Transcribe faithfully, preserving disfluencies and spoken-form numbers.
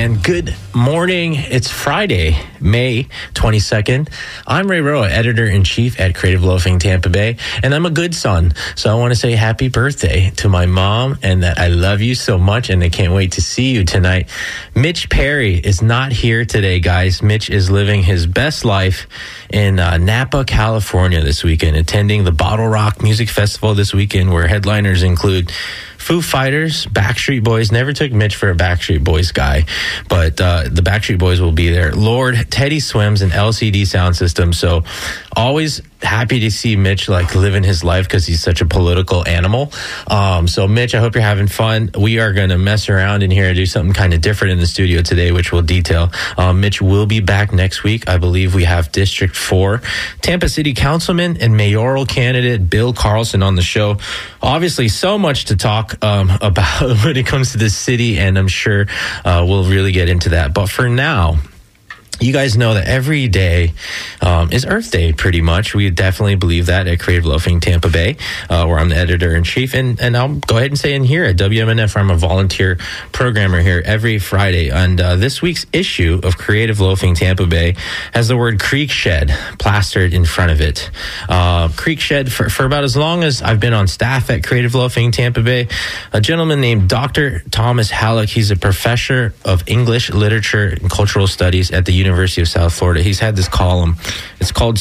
and good morning. It's Friday, May twenty-second. I'm Ray Roa, Editor-in-Chief at Creative Loafing Tampa Bay, and I'm a good son. So I want to say happy birthday to my mom and that I love you so much, and I can't wait to see you tonight. Mitch Perry is not here today, guys. Mitch is living his best life in uh, Napa, California this weekend, attending the Bottle Rock Music Festival this weekend, where headliners include Foo Fighters, Backstreet Boys. Never took Mitch for a Backstreet Boys guy, but uh, the Backstreet Boys will be there. Lord, Teddy Swims, and L C D Sound System. So always happy to see Mitch like living his life because he's such a political animal. Um, so Mitch, I hope you're having fun. We are going to mess around in here and do something kind of different in the studio today, which we'll detail. Um, Mitch will be back next week. I believe we have District four Tampa City Councilman and mayoral candidate Bill Carlson on the show. Obviously, so much to talk um, about when it comes to this city, and I'm sure uh, we'll really get into that. But for now, you guys know that every day um, is Earth Day, pretty much. We definitely believe that at Creative Loafing Tampa Bay, uh, where I'm the editor-in-chief. And, and I'll go ahead and say in here at W M N F, I'm a volunteer programmer here every Friday. And uh, this week's issue of Creative Loafing Tampa Bay has the word Creek Shed plastered in front of it. Uh, Creek Shed, for, for about as long as I've been on staff at Creative Loafing Tampa Bay, a gentleman named Doctor Thomas Halleck, he's a professor of English, literature, and cultural studies at the University of South Florida. He's had this column. It's called